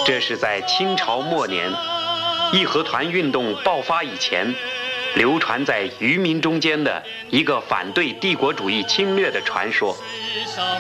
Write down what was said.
这是在清朝末年，义和团运动爆发以前，流传在渔民中间的一个反对帝国主义侵略的传说。